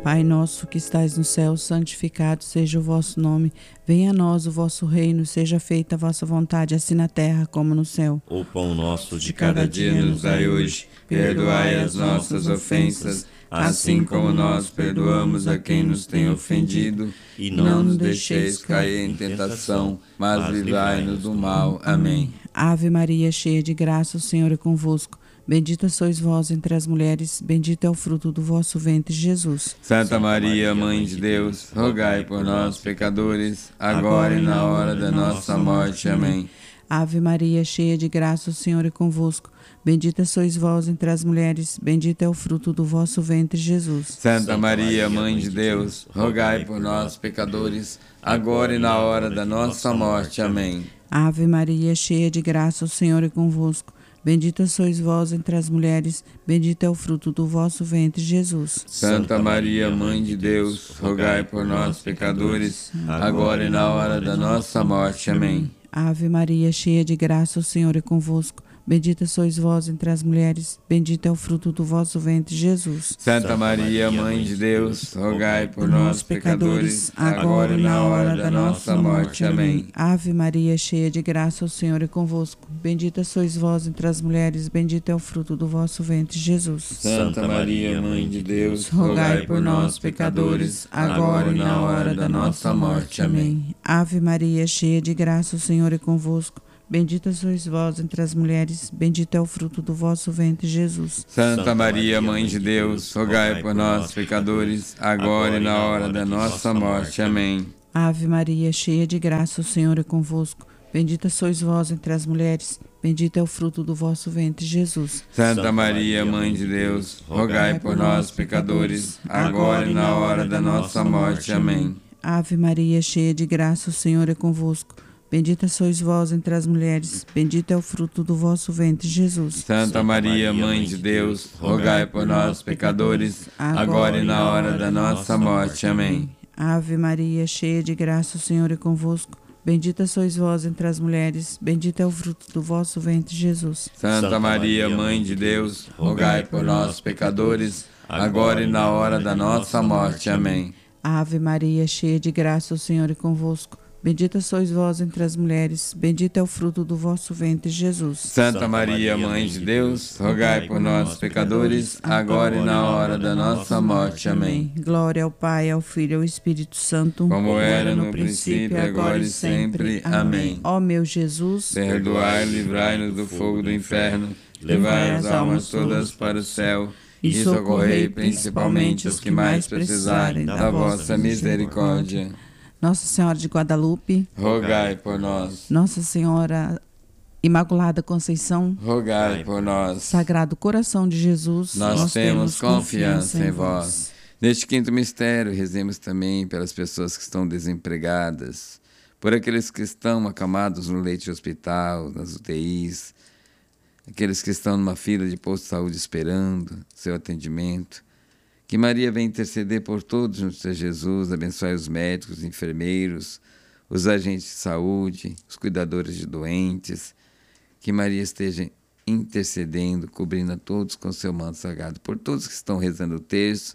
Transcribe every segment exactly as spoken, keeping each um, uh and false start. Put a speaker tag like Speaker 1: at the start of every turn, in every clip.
Speaker 1: Pai nosso que estais no céu, santificado seja o vosso nome. Venha a nós o vosso reino, seja feita a vossa vontade, assim na terra como no céu.
Speaker 2: O pão nosso
Speaker 3: De cada dia nos dai hoje, perdoai as nossas ofensas, assim como nós perdoamos a quem nos tem ofendido, e não nos deixeis cair em tentação, mas livrai-nos do mal. Amém.
Speaker 1: Ave Maria, cheia de graça, o Senhor é convosco. Bendita sois vós entre as mulheres, bendito é o fruto do vosso ventre, Jesus.
Speaker 3: Santa Maria, Mãe de Deus, rogai por nós, pecadores, agora e na hora da nossa morte. Amém.
Speaker 1: Ave Maria, cheia de graça, o Senhor é convosco. Bendita sois vós entre as mulheres, bendito é o fruto do vosso ventre, Jesus.
Speaker 3: Santa Maria, Mãe de Deus, rogai por nós, pecadores, agora e na hora da nossa morte. Amém.
Speaker 1: Ave Maria, cheia de graça, o Senhor é convosco. Bendita sois vós entre as mulheres, bendito é o fruto do vosso ventre, Jesus.
Speaker 3: Santa Maria, Mãe de Deus, rogai por nós, pecadores, agora e na hora da nossa morte. Amém.
Speaker 1: Ave Maria, cheia de graça, o Senhor é convosco. Bendita sois vós entre as mulheres, bendito é o fruto do vosso ventre, Jesus.
Speaker 3: Santa Maria, Mãe de Deus, rogai por nós, pecadores, agora e na hora da nossa morte. Amém.
Speaker 1: Ave Maria, cheia de graça, o Senhor é convosco. Bendita sois vós entre as mulheres, bendito é o fruto do vosso ventre, Jesus.
Speaker 3: Santa Maria, Mãe de Deus, rogai por nós, pecadores, agora e na hora da nossa morte. Amém.
Speaker 1: Ave Maria, cheia de graça, o Senhor é convosco. Bendita sois vós entre as mulheres, bendito é o fruto do vosso ventre, Jesus.
Speaker 3: Santa Maria, Mãe de Deus, rogai por nós, pecadores, agora e na hora da nossa morte. Amém.
Speaker 1: Ave Maria, cheia de graça, o Senhor é convosco. Bendita sois vós entre as mulheres, bendito é o fruto do vosso ventre, Jesus.
Speaker 3: Santa Maria, Mãe de Deus, rogai por nós, pecadores, agora e na hora da nossa morte. Amém.
Speaker 1: Ave Maria, cheia de graça, o Senhor é convosco. Bendita sois vós entre as mulheres, bendito é o fruto do vosso ventre, Jesus.
Speaker 3: Santa Maria, Mãe de Deus, rogai por nós, pecadores, agora e na hora da nossa morte. Amém.
Speaker 1: Ave Maria, cheia de graça, o Senhor é convosco. Bendita sois vós entre as mulheres, bendito é o fruto do vosso ventre, Jesus.
Speaker 3: Santa Maria, Mãe de Deus, rogai por nós, pecadores, agora e na hora da nossa morte. Amém.
Speaker 1: Ave Maria, cheia de graça, o Senhor é convosco. Bendita sois vós entre as mulheres, bendito é o fruto do vosso ventre, Jesus.
Speaker 3: Santa Maria, Mãe de Deus, rogai por nós, pecadores, agora e na hora da nossa morte. Amém.
Speaker 1: Glória ao Pai, ao Filho e ao Espírito Santo,
Speaker 3: como era no princípio, agora e sempre. Amém.
Speaker 1: Ó meu Jesus,
Speaker 3: perdoai e livrai-nos do fogo do inferno, levai as almas todas para o céu e socorrei principalmente os que mais precisarem da vossa misericórdia.
Speaker 1: Nossa Senhora de Guadalupe,
Speaker 3: rogai por nós.
Speaker 1: Nossa Senhora Imaculada Conceição,
Speaker 3: rogai por nós.
Speaker 1: Sagrado Coração de Jesus,
Speaker 3: nós, nós temos confiança em vós. Neste quinto mistério, rezemos também pelas pessoas que estão desempregadas, por aqueles que estão acamados no leito de hospital, nas U T Is, aqueles que estão numa fila de posto de saúde esperando seu atendimento. Que Maria venha interceder por todos no Senhor Jesus, abençoe os médicos, os enfermeiros, os agentes de saúde, os cuidadores de doentes. Que Maria esteja intercedendo, cobrindo a todos com seu manto sagrado, por todos que estão rezando o terço,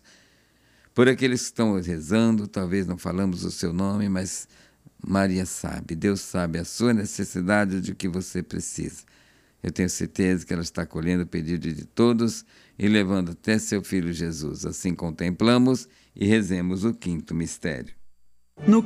Speaker 3: por aqueles que estão rezando, talvez não falamos o seu nome, mas Maria sabe, Deus sabe a sua necessidade, de que você precisa. Eu tenho certeza que ela está acolhendo o pedido de todos e levando até seu Filho Jesus. Assim contemplamos e rezemos o quinto mistério.
Speaker 1: No